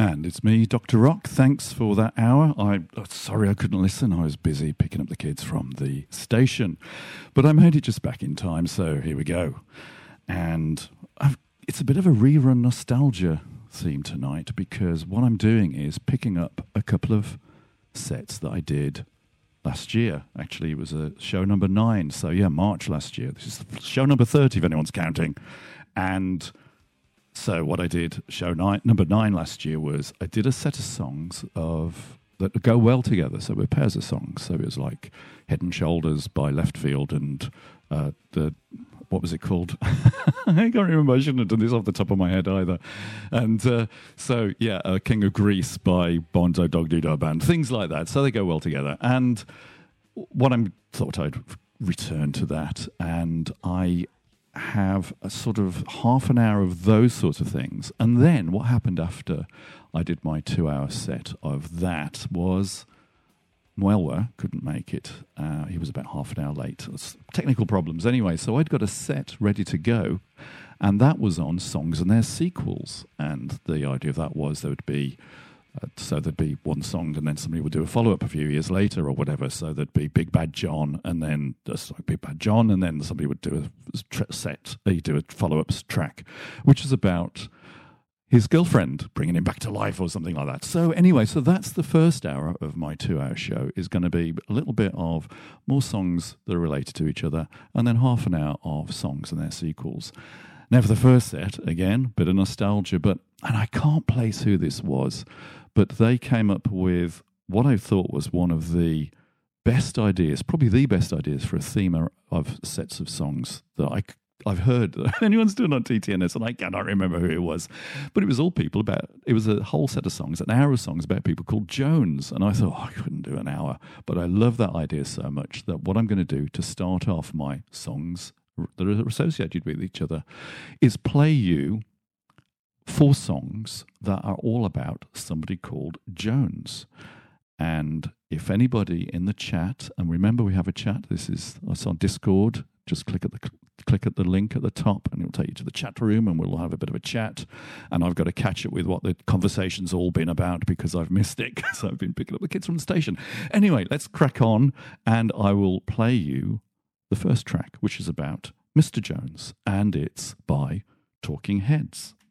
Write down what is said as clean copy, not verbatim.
And it's me, Dr. Rock. Thanks for that hour. Sorry I couldn't listen. I was busy picking up the kids from the station. But I made it just back in time, so here we go. And it's a bit of a rerun nostalgia theme tonight, because what I'm doing is picking up a couple of sets that I did last year. Actually, it was a show number 9. So, yeah, March last year. This is show number 30, if anyone's counting. And so what I did, number 9 last year, was I did a set of songs that go well together. So we're pairs of songs. So it was like Head and Shoulders by Left Field and what was it called? I can't remember. I shouldn't have done this off the top of my head either. And King of Greece by Bonzo Dog Doo Band. Things like that. So they go well together. And thought I'd return to that. And I have a sort of half an hour of those sorts of things. And then what happened after I did my 2-hour set of that was Muelwa couldn't make it. He was about half an hour late. Technical problems. Anyway, so I'd got a set ready to go, and that was on songs and their sequels. And the idea of that was there'd be one song, and then somebody would do a follow-up a few years later or whatever. So there'd be Big Bad John, and then Big Bad John, and then somebody would do a follow-up track, which is about his girlfriend bringing him back to life or something like that. So anyway, so that's the first hour of my 2-hour show, is going to be a little bit of more songs that are related to each other, and then half an hour of songs and their sequels. Now for the first set, again, bit of nostalgia, and I can't place who this was, but they came up with what I thought was one of the best ideas, probably the best ideas for a theme of sets of songs that I've heard. Anyone's doing on TTNS, and I cannot remember who it was. But it was it was a whole set of songs, an hour of songs about people called Jones. And I thought, I couldn't do an hour. But I love that idea so much that what I'm going to do to start off my songs that are associated with each other is play you 4 songs that are all about somebody called Jones. And if anybody in the chat, and remember we have a chat, it's on Discord, just click at the link at the top and it'll take you to the chat room, and we'll have a bit of a chat. And I've got to catch up with what the conversation's all been about, because I've missed it, because I've been picking up the kids from the station. Anyway, let's crack on, and I will play you the first track, which is about Mr. Jones, and it's by Talking Heads.